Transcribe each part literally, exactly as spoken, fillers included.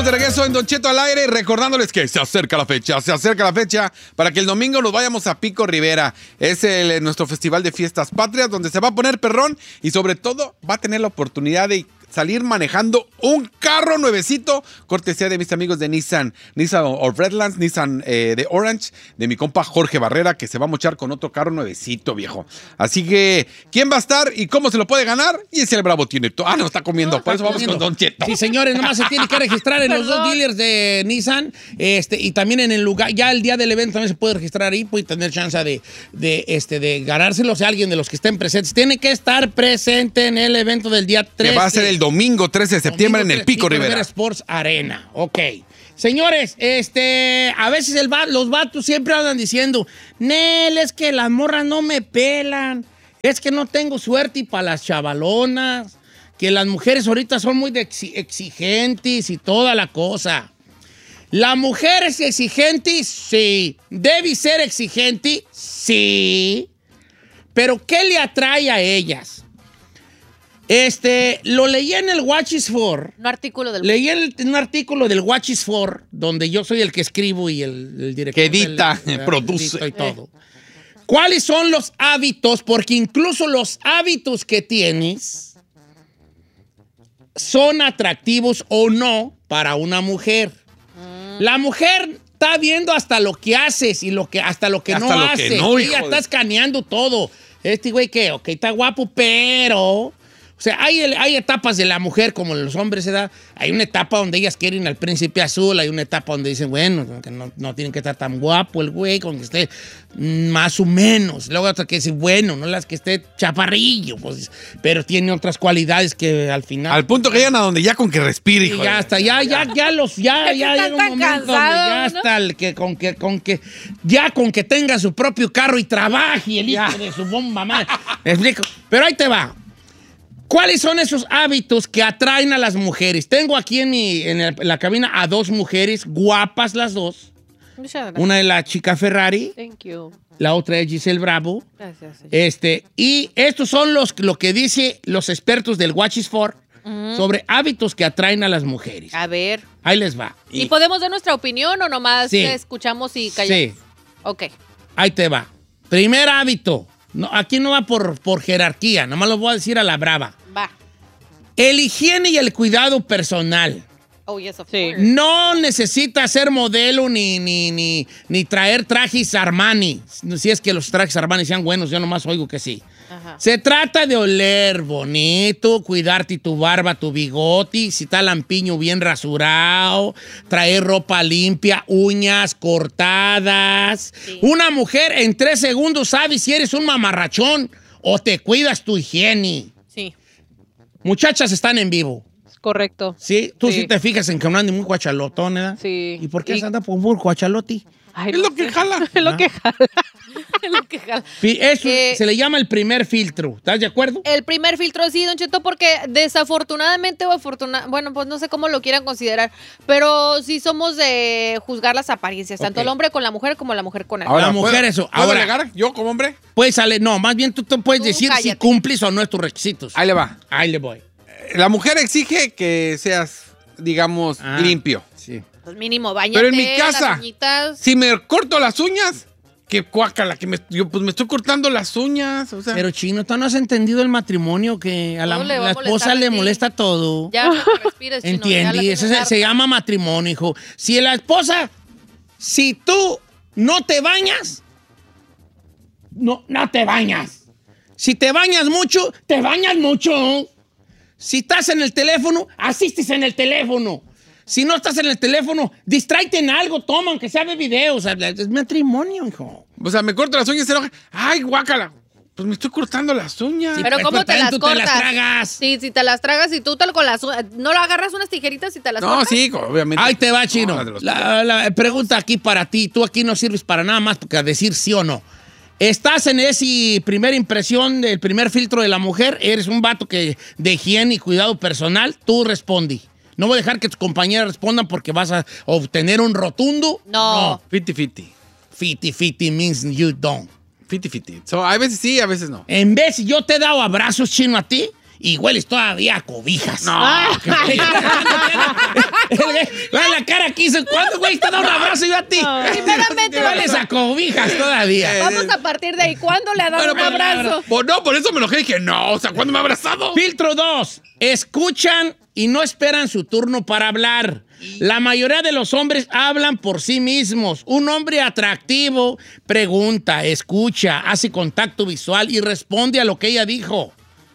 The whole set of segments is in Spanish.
de regreso en Don Cheto al aire, recordándoles que se acerca la fecha, se acerca la fecha para que el domingo nos vayamos a Pico Rivera. Es el, nuestro festival de fiestas patrias donde se va a poner perrón y sobre todo va a tener la oportunidad de salir manejando un carro nuevecito, cortesía de mis amigos de Nissan, Nissan of Redlands, Nissan eh, de Orange, de mi compa Jorge Barrera, que se va a mochar con otro carro nuevecito, viejo. Así que, ¿quién va a estar y cómo se lo puede ganar? Y ese el Bravo tiene todo. Ah, no, está comiendo, no, por eso vamos comiendo. Con Don Cheto. Sí, señores, nomás se tiene que registrar en los dos dealers de Nissan, este, y también en el lugar, ya el día del evento también se puede registrar ahí, puede tener chance de, de, este, de ganárselo, o sea, alguien de los que estén presentes. Tiene que estar presente en el evento del día trece. Que va a ser el domingo trece de septiembre domingo, en el Pico, Pico Rivera. Rivera Sports Arena. Ok. Señores, este, a veces el, los vatos siempre andan diciendo, Nel, es que las morras no me pelan, es que no tengo suerte y para las chavalonas, que las mujeres ahorita son muy de exi exigentes y toda la cosa. ¿La mujer es exigente? Sí. ¿Debe ser exigente? Sí. ¿Pero qué le atrae a ellas? Este, lo leí en el Watch is For. Un artículo del... Leí el, un artículo del Watch is For, donde yo soy el que escribo y el, el director. Que edita, del, produce. Y todo. ¿Cuáles son los hábitos? Porque incluso los hábitos que tienes son atractivos o no para una mujer. Mm. La mujer está viendo hasta lo que haces y lo que, hasta lo que hasta no lo hace. Que no, ella está escaneando todo. Este güey que, ok, está guapo, pero... O sea, hay, hay etapas de la mujer como los hombres se da. Hay una etapa donde ellas quieren al príncipe azul. Hay una etapa donde dicen, bueno, que no, no tienen que estar tan guapo el güey, con que esté más o menos. Luego otra que dice, bueno, no las que esté chaparrillo, pues, pero tiene otras cualidades que al final... Al punto que llegan a donde ya con que respire, hijo. Ya hasta, ya, ya, ya los, ya, ya llega un momento cansado, donde ya ¿no? hasta el que con que, con que, ya con que tenga su propio carro y trabaje el hijo ya. de su bomba madre. ¿Me explico? Pero ahí te va. ¿Cuáles son esos hábitos que atraen a las mujeres? Tengo aquí en, mi, en, el, en la cabina a dos mujeres, guapas las dos. Una es la chica Ferrari. Thank you. La otra es Giselle Bravo. Gracias. Señor. Este, y estos son los, lo que dicen los expertos del Watch is For uh-huh. sobre hábitos que atraen a las mujeres. A ver. Ahí les va. ¿Y, ¿Y podemos dar nuestra opinión o nomás sí. escuchamos y callamos? Sí. Ok. Ahí te va. Primer hábito. No, aquí no va por, por jerarquía, nomás lo voy a decir a la brava. Va. El higiene y el cuidado personal. Oh, yes, of sí. No necesita ser modelo ni, ni, ni, ni traer trajes Armani. Si es que los trajes Armani sean buenos, yo nomás oigo que sí. Ajá. Se trata de oler bonito, cuidarte tu barba, tu bigote, si está lampiño bien rasurado, traer ropa limpia, uñas cortadas. Sí. Una mujer en tres segundos sabe si eres un mamarrachón o te cuidas tu higiene. Sí. Muchachas están en vivo. Correcto. Sí, tú sí, sí te fijas en que no anda muy guachalotón, ¿verdad? Sí. ¿Y por qué y... anda por un guachaloti? Ay, es no lo sé. que jala. Es lo que jala. Es lo que jala. Eso eh, se le llama el primer filtro. ¿Estás de acuerdo? El primer filtro, sí, Don Cheto, porque desafortunadamente o afortunadamente, bueno, pues no sé cómo lo quieran considerar, pero sí somos de juzgar las apariencias, tanto okay. el hombre con la mujer como la mujer con el hombre. hombre. La mujer, eso. ¿Puedo Ahora, alegar yo como hombre? Pues sale, no, más bien tú, tú puedes tú decir cállate. Si cumples o no es tus requisitos. Ahí le va. Ahí le voy. La mujer exige que seas, digamos, ah, limpio. Sí. Pues mínimo, bañate. Pero en mi casa, las si me corto las uñas, qué cuácala, que me, yo pues me estoy cortando las uñas, o sea. Pero Chino, tú no has entendido el matrimonio, que a la, le la esposa le molesta todo. Ya, respires, Chino. Entiende, eso se, se llama matrimonio, hijo. Si la esposa, si tú no te bañas, no, no te bañas. Si te bañas mucho, te bañas mucho. Si estás en el teléfono, asistes en el teléfono. Si no estás en el teléfono, distráete en algo, toma, aunque sea de videos. O sea, es matrimonio, hijo. O sea, me corto las uñas y se enoja. ¡Ay, guácala! Pues me estoy cortando las uñas. Sí, pero pues, ¿cómo te las tú cortas? Te las tragas. Sí, si te las tragas y tú te con las uñas. ¿No lo agarras unas tijeritas y te las no, cortas? No, sí, obviamente. Ahí te va, Chino. No, la, la, la pregunta aquí para ti. Tú aquí no sirves para nada más que a decir sí o no. ¿Estás en esa primera impresión del primer filtro de la mujer? ¿Eres un vato que de higiene y cuidado personal? Tú respondí. No voy a dejar que tus compañeras respondan porque vas a obtener un rotundo. No. fifty-fifty. fifty-fifty means you don't. fifty-fifty. So, a veces sí, a veces no. En vez, yo te he dado abrazos, Chino, a ti, y hueles todavía a cobijas. No. Ve la cara que hizo. ¿Cuándo, güey, te da un abrazo yo a ti? No. Primeramente, hueles a cobijas todavía. Vamos a partir de ahí. ¿Cuándo le ha dado Bueno, un abrazo? Pues, no, por eso me enojé y dije, no, o sea, ¿cuándo me ha abrazado? Filtro dos. Escuchan y no esperan su turno para hablar. La mayoría de los hombres hablan por sí mismos. Un hombre atractivo pregunta, escucha, hace contacto visual y responde a lo que ella dijo.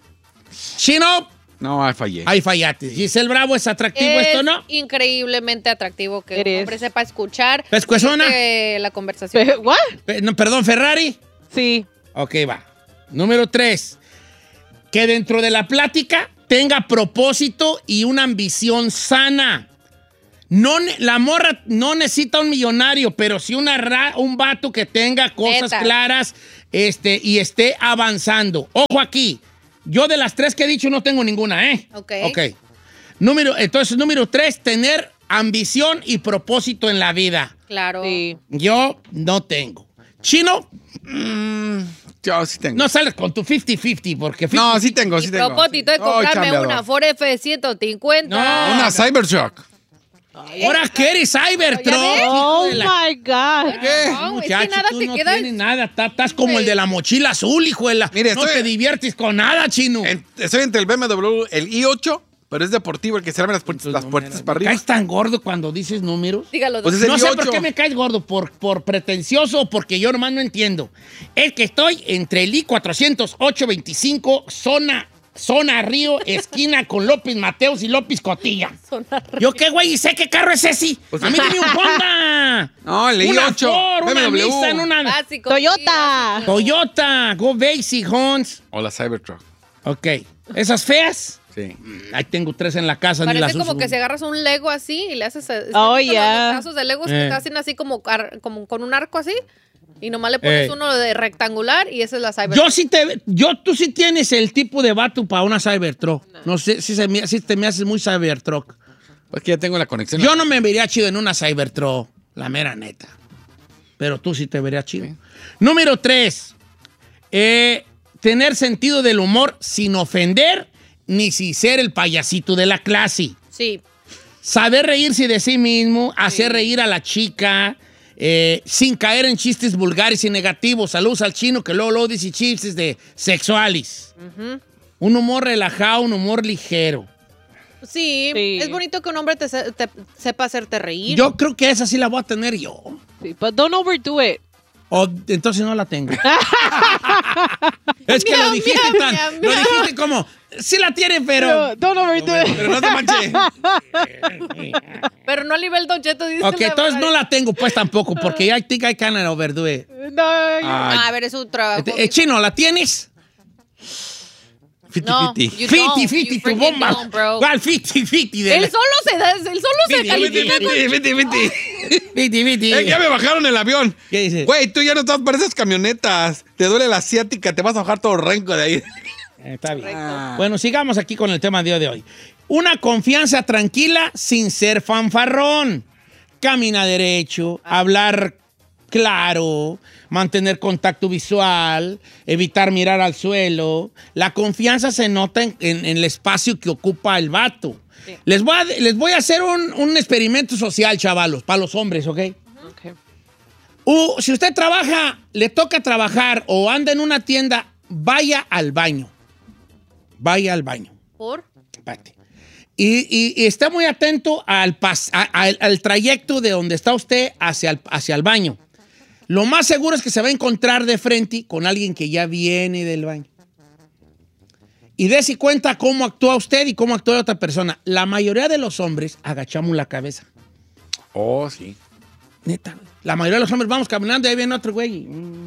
Chino. No, ahí fallé. Ahí fallaste. Giselle Bravo, ¿es atractivo es esto, no? Increíblemente atractivo que Eres. un hombre sepa escuchar ¿Pescuezona? eh, la conversación. Pe- ¿What? Pe- no, perdón, Ferrari. Sí. Ok, va. Número tres. Que dentro de la plática tenga propósito y una ambición sana. No, ne- la morra no necesita un millonario, pero sí una ra- un vato que tenga cosas Neta. claras este, y esté avanzando. Ojo aquí. Yo de las tres que he dicho no tengo ninguna, ¿eh? Ok. Ok. Número, entonces, número tres, tener ambición y propósito en la vida. Claro. Sí. Yo no tengo. Chino, Mm, yo sí tengo. no sales con tu cincuenta cincuenta porque... No, sí tengo, sí Y tengo. propósito de Oh, comprarme chambeador. una Ford F ciento cincuenta. No. Una Cybertruck. ¿Ahora qué eres, Cybertruck? ¿Ya ves? Oh Hijo de la- my God. ¿Qué? No, es que Muchacho, nada tú te no queda- tienes nada. Estás, estás como el de la mochila azul, hijo de la... Mire, no estoy- te diviertes con nada, chino. En- estoy entre el B M W, el i ocho, pero es deportivo, el que se abre las, puertas- las puertas para arriba. ¿Caes tan gordo cuando dices números? Dígalo. Pues dos. es el No sé i ocho. por qué me caes gordo, por, por pretencioso o porque yo nomás no entiendo. Es que estoy entre el I cuatrocientos ocho veinticinco, zona, zona Río, esquina con López Mateos y López Cotilla. Zona ¿Yo qué, güey? ¿Y sé qué carro es ese? Pues- A mí dime un Honda. No, el Una i ocho, Ford, B M una W. Nissan, una Básico. Toyota. sí, básico. Toyota. Go Basic, Hons. O la Cybertruck. Ok. ¿Esas feas? Sí. Ahí tengo tres en la casa, ni Parece las como uso. que si agarras un Lego así y le haces... ¿has Oh, visto yeah. Los pedazos de Legos Eh. que te hacen así como, ar- como con un arco así y nomás le pones Eh. uno de rectangular y esa es la Cyber. Yo sí te... Yo, tú sí tienes el tipo de vato para una Cybertruck. No, sé si, se me, si te me haces muy Cybertruck. Pues que ya tengo la conexión. Yo no me vería chido en una Cybertruck, la mera neta. Pero tú sí te verías chido. Sí. Número tres. eh, tener sentido del humor sin ofender ni sin ser el payasito de la clase. Sí. Saber reírse de sí mismo, hacer reír a la chica, eh, sin caer en chistes vulgares y negativos. Saludos al chino que luego, luego dice chistes de sexuales. Un humor relajado, un humor ligero. Sí, Sí. es bonito que un hombre te, se- te sepa hacerte reír. Yo creo que esa sí la voy a tener yo. Sí, but don't overdo it. O entonces no la tengo. Es que lo Miau, dijiste miau, tan, miau, lo miau. dijiste como, sí la tiene, pero... No, don't overdo it. Pero no te manches. Pero no a nivel Don Cheto, dice Ok, la entonces no verdad. la tengo pues tampoco, porque I think I can overdo it. No, Ah, a ver, es un trabajo. Este, eh, Chino, ¿la tienes? Fiti, No, fiti. you Fiti, don't. fiti, You tu freaking bomba. don't, bro. ¿Cuál fiti, fiti? de Él la- solo se da, él solo se Fiti, califica fiti, con... Fiti, fiti, fiti. Fiti, fiti. Eh, ya me bajaron el avión. ¿Qué dice? Güey, tú ya no estás para esas camionetas. Te duele la asiática, te vas a bajar todo renco de ahí. Eh, Está bien. Ah. Bueno, sigamos aquí con el tema de hoy. Una confianza tranquila sin ser fanfarrón. Camina derecho, hablar claro, mantener contacto visual, evitar mirar al suelo. La confianza se nota en, en- en el espacio que ocupa el vato. Sí. Les, voy a, les voy a hacer un, un experimento social, chavalos, para los hombres, ¿ok? Okay. Uh, si usted trabaja, le toca trabajar o anda en una tienda, vaya al baño. Vaya al baño. ¿Por? Espérate. Y, y- y esté muy atento al, pas- a- al- al trayecto de donde está usted hacia el, hacia el baño. Lo más seguro es que se va a encontrar de frente con alguien que ya viene del baño. Y dése cuenta cómo actúa usted y cómo actúa otra persona. La mayoría de los hombres agachamos la cabeza. Oh, sí. Neta. La mayoría de los hombres vamos caminando y ahí viene otro güey.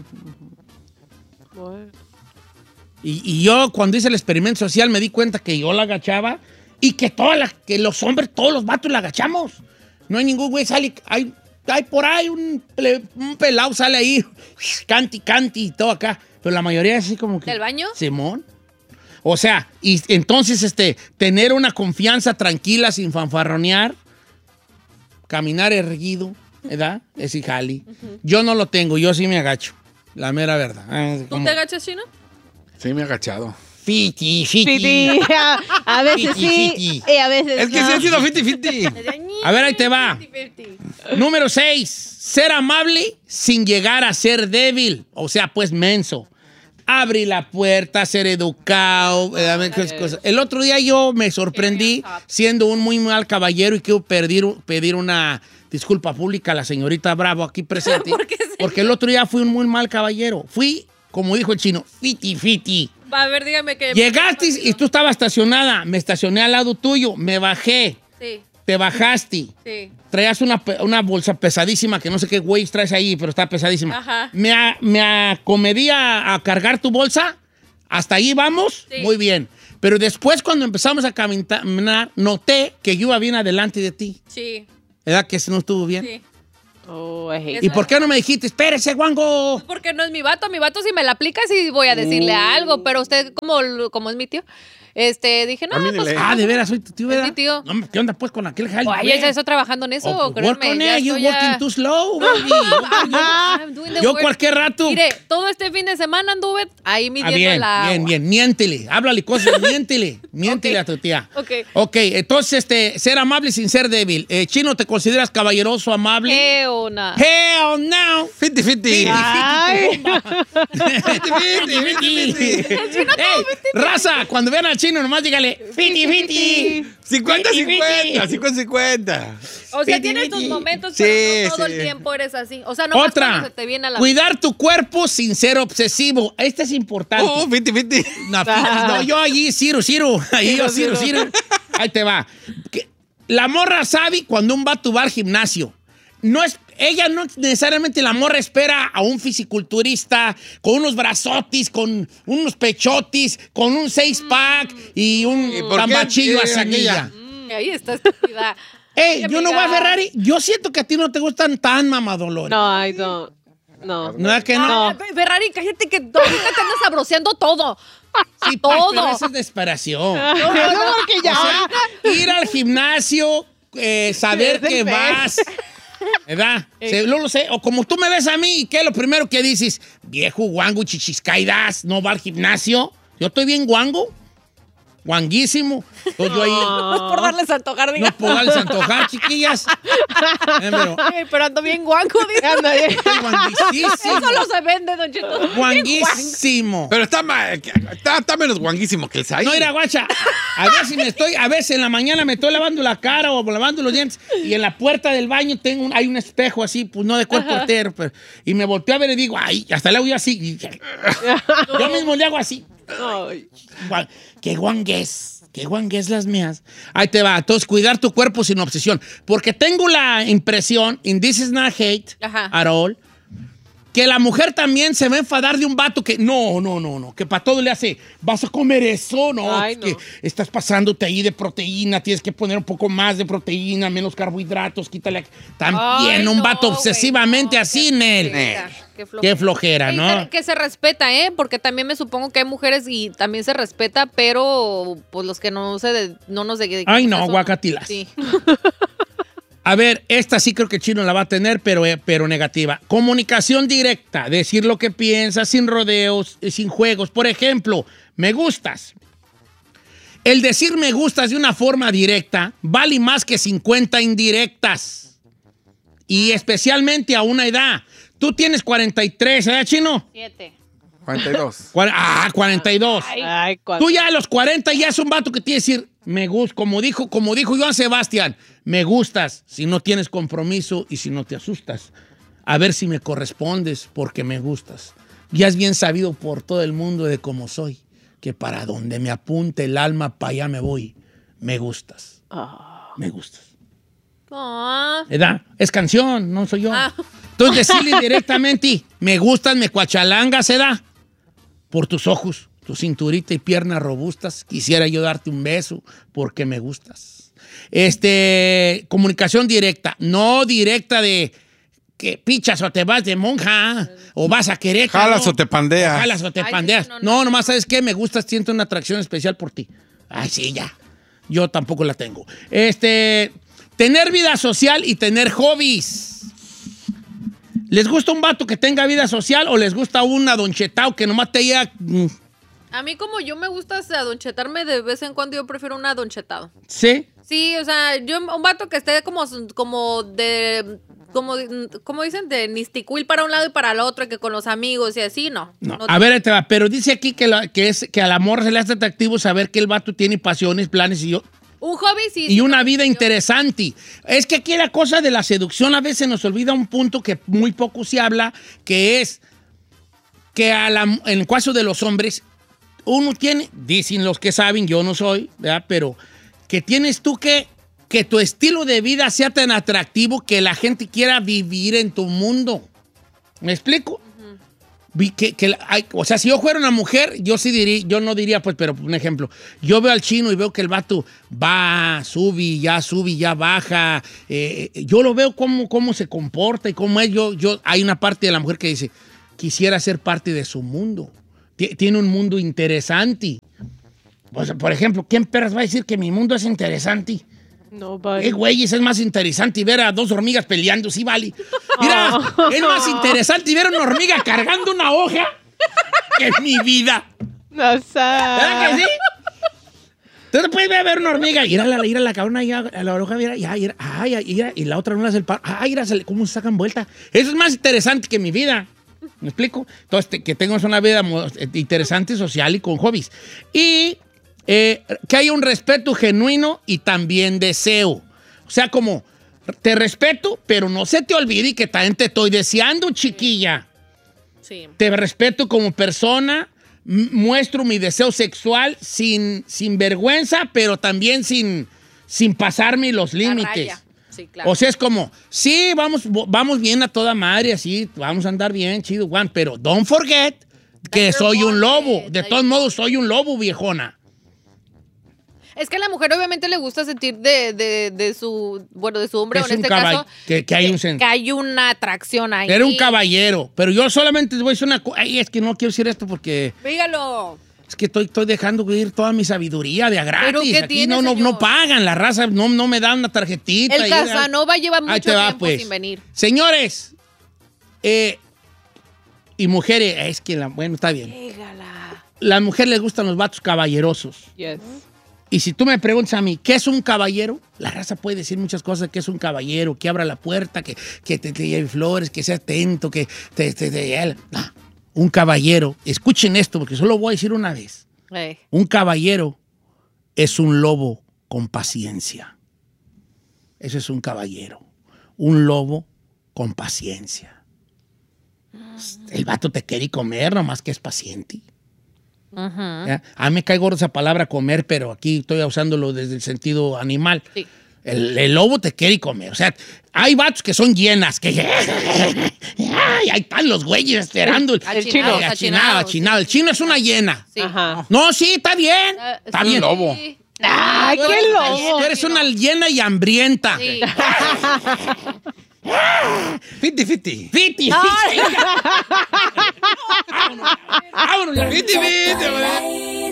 What? Y, y yo, cuando hice el experimento social, me di cuenta que yo la agachaba y que, todas las- que los hombres, todos los vatos la agachamos. No hay ningún güey, sale, hay, hay por ahí un, ple- un pelado, sale ahí, canti, canti y todo acá. Pero la mayoría es así como que... ¿Del baño? Simón. O sea, y entonces, este, tener una confianza tranquila sin fanfarronear, caminar erguido, ¿verdad? Ese jali. Yo no lo tengo, yo sí me agacho. La mera verdad. Ah, ¿Tú como- te agachas, Chino? Sí, me he agachado. Fiti, fiti. Fiti. A, a veces Fiti, sí fiti. y a veces Es que no. sí ha sido fifty fifty. A ver, ahí te va. Número seis. Ser amable sin llegar a ser débil. O sea, pues menso. Abrir la puerta, ser educado. eh, a ver, qué cosas. El otro día yo me sorprendí siendo un muy mal caballero y quiero pedir, pedir una disculpa pública a la señorita Bravo aquí presente. ¿Por qué, señor? Porque el otro día fui un muy mal caballero. Fui, como dijo el chino, fiti, fiti. Va, a ver, dígame que... Llegaste y tú estabas estacionada. Me estacioné al lado tuyo. Me bajé. Sí, Te bajaste. sí. Traías una, pe- una bolsa pesadísima, que no sé qué güey traes ahí, pero está pesadísima. Ajá. Me, a- me acomedí a, a cargar tu bolsa. Hasta ahí vamos. Sí. Muy bien. Pero después, cuando empezamos a caminar, noté que yo iba bien adelante de ti. Sí, ¿Verdad que eso no estuvo bien? sí. Oh, I hate ¿Y por qué no me dijiste, espérese, guango? Porque no es mi vato. Mi vato, si me la aplica, sí voy a decirle algo. Pero usted, como, como es mi tío, este, dije, no, A mí ni pues... le- Ah, de veras, soy tu tío, ¿verdad? mi tío. No, ¿qué onda pues con aquel jale? Oye, ya está trabajando en eso, Oh, pues, work créeme, on ya it, you're estoy working ya- too slow, baby. I'm doing the Yo work. cualquier rato. Mire, todo este fin de semana anduve ahí Ah, midiendo bien, la bien, agua. bien. Miéntele. Háblale cosas, miéntele. Miéntele Ok. a tu tía. Ok. Ok, entonces, este, ser amable sin ser débil. Eh, Chino, ¿te consideras caballeroso, amable? ¿Qué onda? Hell no. fifty fifty. Ay. Fiti, fiti, fiti. Ey, raza, cuando vean al chino, nomás dígale, fiti, fiti. cincuenta Fiti, cincuenta. fiti. cincuenta cincuenta. O sea, Fiti, tienes tus fiti. momentos, Sí, pero no todo sí. el tiempo eres así. O sea, no más Otra, cuando se te viene a la... cuidar tu cuerpo sin ser obsesivo. Este es importante. Oh, fifty fifty. No, no, yo allí, Ciro, Ciro. Ahí yo, Ciro, Ciro. Ahí te va. Que la morra sabe cuando un vato va al gimnasio. No es, ella no necesariamente la morra espera a un fisiculturista con unos brazotis, con unos pechotis, con un seis pack y un ¿Y por qué tambachillo a tiene semilla. aquella? Mm, ahí está estúpida. Ey, Ay, yo no voy a amiga. Ferrari. Yo siento que a ti no te gustan tan mamadolores. No, I don't. No. ¿No es que no? Ah, Ferrari, cállate que ahorita te andas sabroseando todo. Sí, pues, todo. pero eso es desesperación. No, porque ya. O sea, ir al gimnasio, eh, saber Es el que pez. vas, ¿verdad? Se- no lo sé. O como tú me ves a mí, ¿qué es lo primero que dices? Viejo guango, chichiscaidas, no va al gimnasio. Yo estoy bien guango, guanguísimo. Entonces yo ahí, No es por darles a antojar, no diga. puedo darles antojar, chiquillas. Eh, pero Eh, pero ando bien guango, dice. estoy guanguísimo. Eso no se vende, don Cheto. Guanguísimo. Pero está, ma- está, está menos guanguísimo que el Sai. No, mira, guacha, a ver si me estoy, a veces en la mañana me estoy lavando la cara o lavando los dientes y en la puerta del baño tengo un- hay un espejo así, pues no de cuerpo entero, pero- y me volteo a ver y digo, ay, hasta le hago yo así. y- yo mismo le hago así. Ay. Gua- Qué guangués, qué guangués las mías. Ahí te va, entonces cuidar tu cuerpo sin obsesión, porque tengo la impresión, and this is not hate Ajá. at all, que la mujer también se va a enfadar de un vato que no, no, no, no, que para todo le hace, vas a comer eso, no, Ay, es que no. estás pasándote ahí de proteína, tienes que poner un poco más de proteína, menos carbohidratos, quítale. aquí. También Ay, un no, vato güey, obsesivamente no, así, qué Nel. flojera, Qué flojera. Qué flojera, Y ¿no? se- Que se respeta, ¿eh? Porque también me supongo que hay mujeres y también se respeta, pero pues los que no se de- no nos dedicamos Ay, no, a eso, guacatilas. Sí. A ver, esta sí creo que Chino la va a tener, pero, eh, pero negativa. Comunicación directa, decir lo que piensas, sin rodeos, eh, sin juegos. Por ejemplo, me gustas. El decir me gustas de una forma directa vale más que cincuenta indirectas. Y especialmente a una edad. Tú tienes cuarenta y tres, ¿eh, Chino? Siete. cuarenta y dos. Cuar- ah, cuarenta y dos. Ay, cuando. Tú ya a los cuarenta ya es un vato que tiene que decir, me gusta, como dijo, como dijo Joan Sebastián, me gustas si no tienes compromiso y si no te asustas. A ver si me correspondes porque me gustas. Ya es bien sabido por todo el mundo de cómo soy, que para donde me apunte el alma, para allá me voy. Me gustas. Ah. Me gustas. Ah. ¿Verdad? Es canción, no soy yo. Ah. Entonces decirle directamente, me gustas, me cuachalangas, ¿se da? Por tus ojos, tu cinturita y piernas robustas, quisiera yo darte un beso porque me gustas. Este, comunicación directa, no directa de que pichas o te vas de monja o vas a querer. Jalas o te pandeas. Jalas o te Ay, pandeas. sí, no, no, no. nomás sabes qué, me gustas, siento una atracción especial por ti. Ay, sí, ya. Yo tampoco la tengo. Este, tener vida social y tener hobbies. ¿Les gusta un vato que tenga vida social o les gusta una Don Chetao que nomás te diga mm, A mí como yo me gusta adonchetarme de vez en cuando, yo prefiero un adonchetado. ¿Sí? Sí, o sea, yo un vato que esté como, como de... Como, como dicen, de nisticuil para un lado y para el otro, que con los amigos y así, no. No. no A ver, te va, pero dice aquí que, la, que, es, que al amor se le hace atractivo saber que el vato tiene pasiones, planes y yo... Un hobby, sí. Y sí, una sí, vida sí. interesante. Es que aquí la cosa de la seducción a veces nos olvida un punto que muy poco se habla, que es que a la, en el caso de los hombres, uno tiene, dicen los que saben, yo no soy, ¿verdad? Pero que tienes tú que, que tu estilo de vida sea tan atractivo que la gente quiera vivir en tu mundo. ¿Me explico? Vi Que, que hay, o sea, si yo fuera una mujer, yo sí diría, yo no diría, pues, pero un ejemplo, yo veo al chino y veo que el vato va, sube, ya sube, ya baja, eh, yo lo veo cómo, cómo se comporta y cómo es, yo, yo, hay una parte de la mujer que dice, quisiera ser parte de su mundo, T- tiene un mundo interesante. Pues, por ejemplo, ¿quién perras va a decir que mi mundo es interesante? No, Eh, güeyes, es más interesante ver a dos hormigas peleando, sí, vale. Mira, Oh. es más interesante ver a una hormiga cargando una hoja que en mi vida. No sé. ¿Verdad que sí? Tú no puedes ver a una hormiga, ir a la, ir a la cabrona, ir a la oreja, mira, ya, ir, ay, ir, y la otra no le hace el paro. Ay, ir a, cómo se sacan vuelta. Eso es más interesante que mi vida. ¿Me explico? Entonces, que tengas una vida interesante, social y con hobbies. Y eh, que haya un respeto genuino y también deseo. O sea, como, te respeto, pero no se te olvide que también te estoy deseando, chiquilla. Sí. Te respeto como persona, m- muestro mi deseo sexual sin, sin vergüenza, pero también sin, sin pasarme los La límites. raya. Sí, claro. O sea, es como, sí, vamos, vamos bien a toda madre, así, vamos a andar bien, chido, Juan, pero don't forget que you're soy un born lobo. with, De that todos you're modos, soy un lobo, viejona. Es que a la mujer obviamente le gusta sentir de, de, de su, bueno, de su hombre, Es o en un este caball- caso, que- que hay un sen- que hay una atracción ahí. Era un caballero, pero yo solamente te voy a decir una cosa. Ay, es que no quiero decir esto porque Dígalo. es que estoy, estoy dejando ir toda mi sabiduría de a gratis. ¿Pero qué Aquí tiene, no, no, señor? no pagan, la raza no, no me dan una tarjetita. El y- Casanova lleva Ahí mucho te va, tiempo pues. sin venir. Señores, eh, y mujeres, es que, la, bueno, está bien. Dígala. Las mujeres les gustan los vatos caballerosos. Yes. Y si tú me preguntas a mí, ¿qué es un caballero? La raza puede decir muchas cosas, que es un caballero, que abra la puerta, que, que te, te lleve flores, que sea atento, que te... te, te- no. Un caballero, escuchen esto, porque solo voy a decir una vez. Eh. Un caballero es un lobo con paciencia. Ese es un caballero. Un lobo con paciencia. El vato te quiere comer, nomás que es paciente. Ajá. ¿Ya? A mí me cae gordo esa palabra comer, pero aquí estoy usándolo desde el sentido animal. Sí. El, el lobo te quiere comer. O sea, hay vatos que son llenas, que... Ay, ahí están los güeyes esperando. El, Achinados, Ay, achinado, achinados, achinado. sí. El chino es una llena. Sí. Ajá. No, sí, está bien. Ah, Está sí. bien. lobo. ¡Ay, Tú qué eres- lobo! Tú eres una llena y hambrienta. Sí. Fifty, fifty. Fiti. Vámonos. Vámonos. Fifty, fifty, güey.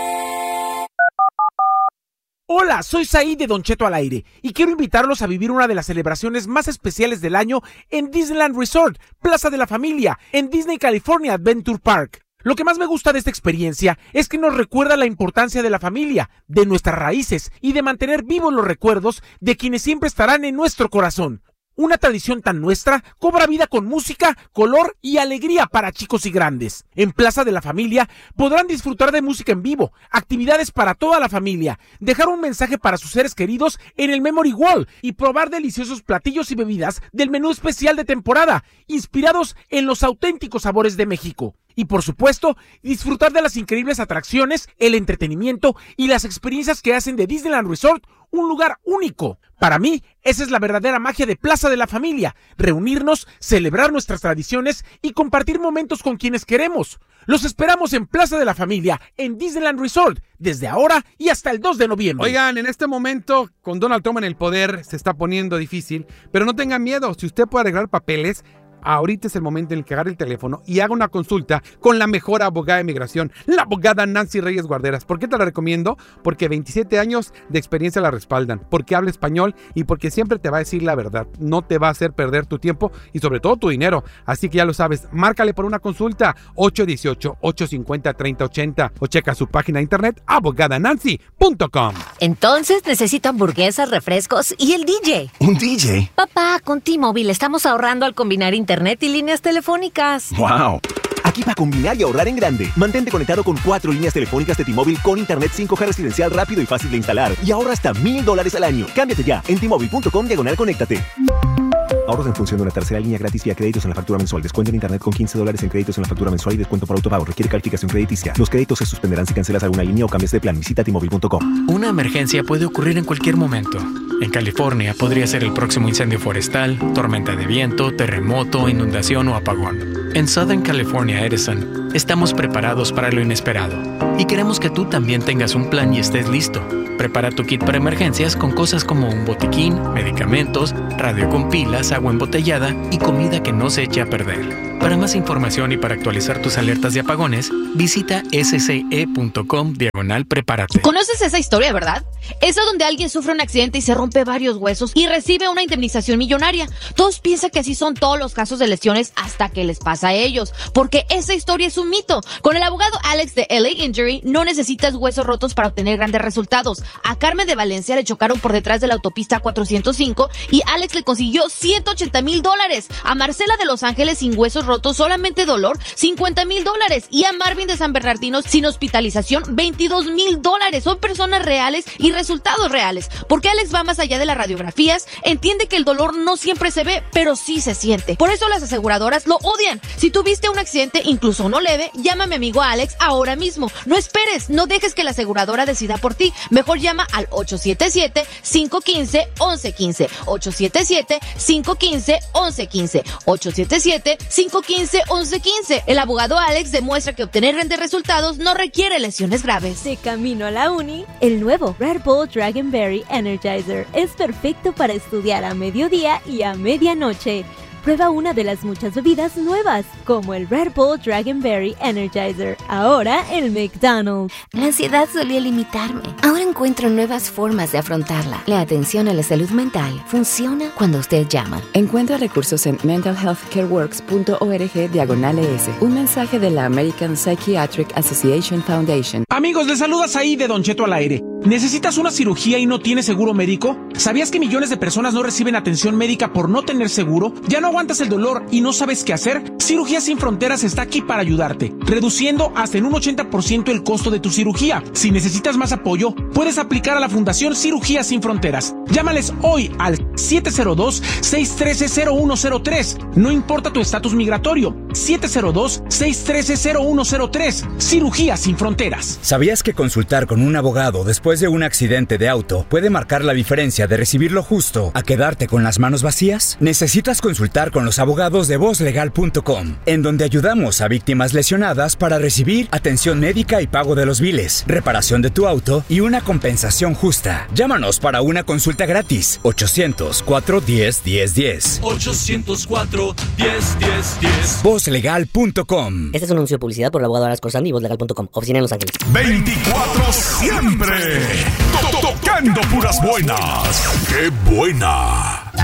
Hola, soy Said de Don Cheto al aire y quiero invitarlos a vivir una de las celebraciones más especiales del año en Disneyland Resort, Plaza de la Familia, en Disney California Adventure Park. Lo que más me gusta de esta experiencia es que nos recuerda la importancia de la familia, de nuestras raíces y de mantener vivos los recuerdos de quienes siempre estarán en nuestro corazón. Una tradición tan nuestra cobra vida con música, color y alegría para chicos y grandes. En Plaza de la Familia podrán disfrutar de música en vivo, actividades para toda la familia, dejar un mensaje para sus seres queridos en el Memory Wall y probar deliciosos platillos y bebidas del menú especial de temporada, inspirados en los auténticos sabores de México. Y por supuesto, disfrutar de las increíbles atracciones, el entretenimiento y las experiencias que hacen de Disneyland Resort un lugar único. Para mí, esa es la verdadera magia de Plaza de la Familia, reunirnos, celebrar nuestras tradiciones y compartir momentos con quienes queremos. Los esperamos en Plaza de la Familia, en Disneyland Resort, desde ahora y hasta el dos de noviembre. Oigan, en este momento, con Donald Trump en el poder, se está poniendo difícil, pero no tengan miedo. Si usted puede arreglar papeles, ahorita es el momento en el que agarre el teléfono y haga una consulta con la mejor abogada de migración, la abogada Nancy Reyes Guarderas. ¿Por qué te la recomiendo? Porque veintisiete años de experiencia la respaldan, porque habla español y porque siempre te va a decir la verdad. No te va a hacer perder tu tiempo y sobre todo tu dinero. Así que ya lo sabes, márcale por una consulta ocho uno ocho, ocho cinco cero, tres cero ocho cero o checa su página de internet abogada nancy punto com. Entonces necesito hamburguesas, refrescos y el D J. ¿Un D J? Papá, con T-Mobile estamos ahorrando al combinar internet y líneas telefónicas. ¡Wow! Aquí para combinar y ahorrar en grande. Mantente conectado con cuatro líneas telefónicas de T-Mobile con internet cinco G residencial rápido y fácil de instalar. Y ahorra hasta mil dólares al año. Cámbiate ya en T Mobile punto com diagonal conéctate. Ahorros en función de una tercera línea gratis vía créditos en la factura mensual. Descuento en internet con quince dólares en créditos en la factura mensual y descuento por autopago. Requiere calificación crediticia. Los créditos se suspenderán si cancelas alguna línea o cambias de plan. Visita T Mobile punto com. Una emergencia puede ocurrir en cualquier momento. En California podría ser el próximo incendio forestal, tormenta de viento, terremoto, inundación o apagón. En Southern California Edison, estamos preparados para lo inesperado. Y queremos que tú también tengas un plan y estés listo. Prepara tu kit para emergencias con cosas como un botiquín, medicamentos, radio con pilas, agua embotellada y comida que no se eche a perder. Para más información y para actualizar tus alertas de apagones, visita sce.com diagonal prepárate. ¿Conoces esa historia, verdad? Esa donde alguien sufre un accidente y se rompe varios huesos y recibe una indemnización millonaria. Todos piensan que así son todos los casos de lesiones hasta que les pasa a ellos, porque esa historia es un mito. Con el abogado Alex de L A Injury no necesitas huesos rotos para obtener grandes resultados. A Carmen de Valencia le chocaron por detrás de la autopista cuatrocientos cinco y Alex le consiguió ciento ochenta mil dólares. A Marcela de Los Ángeles sin huesos rotos, solamente dolor, cincuenta mil dólares. Y a Marvin de San Bernardino sin hospitalización, veintidós mil dólares. Son personas reales y resultados reales. Porque Alex va más allá de las radiografías, entiende que el dolor no siempre se ve, pero sí se siente. Por eso las aseguradoras lo odian. Si tuviste un accidente, incluso no leve, llama a mi amigo Alex ahora mismo. No esperes, no dejes que la aseguradora decida por ti. Mejor llama al ocho siete siete, cinco uno cinco, once quince. ocho siete siete, cinco uno cinco, once quince. ocho siete siete, cinco uno cinco, once quince. El abogado Alex demuestra que obtener grandes resultados no requiere lesiones graves. De camino a la uni, el nuevo Red Bull Dragonberry Energizer es perfecto para estudiar a mediodía y a medianoche. Prueba una de las muchas bebidas nuevas, como el Red Bull Dragonberry Energizer, ahora el McDonald's. La ansiedad solía limitarme. Ahora encuentro nuevas formas de afrontarla. La atención a la salud mental funciona cuando usted llama. Encuentra recursos en mental health care works punto org diagonal es. Un mensaje de la American Psychiatric Association Foundation. Amigos, les saluda Said de Don Cheto al aire. ¿Necesitas una cirugía y no tienes seguro médico? ¿Sabías que millones de personas no reciben atención médica por no tener seguro? ¿Ya no aguantas el dolor y no sabes qué hacer? Cirugías Sin Fronteras está aquí para ayudarte, reduciendo hasta en un ochenta por ciento el costo de tu cirugía. Si necesitas más apoyo, puedes aplicar a la Fundación Cirugías Sin Fronteras. Llámales hoy al siete cero dos, seis uno tres, cero uno cero tres. No importa tu estatus migratorio. siete cero dos, seis uno tres, cero uno cero tres. Cirugías Sin Fronteras. ¿Sabías que consultar con un abogado después de un accidente de auto puede marcar la diferencia de recibir lo justo a quedarte con las manos vacías? Necesitas consultar con los abogados de voz legal punto com, en donde ayudamos a víctimas lesionadas para recibir atención médica y pago de los biles, reparación de tu auto y una compensación justa. Llámanos para una consulta gratis. ochocientos cuatro, diez, diez, diez. ochocientos cuatro, diez, diez, diez. voz legal punto com. Este es un anuncio de publicidad por el abogado Aras Corsandi y voz legal punto com. Oficina en Los Ángeles. veinticuatro siempre. Tocando puras buenas. ¡Qué buena!